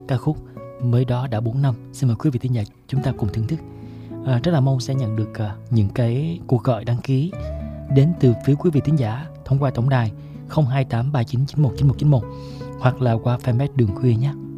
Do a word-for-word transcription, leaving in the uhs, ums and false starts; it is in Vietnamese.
ca khúc Mới Đó Đã Bốn Năm. Xin mời quý vị thính giả chúng ta cùng thưởng thức. À, rất là mong sẽ nhận được uh, những cái cuộc gọi đăng ký đến từ phía quý vị thính giả thông qua tổng đài không hai tám ba chín chín một chín một chín một hoặc là qua fanpage Đường Khuya nhé.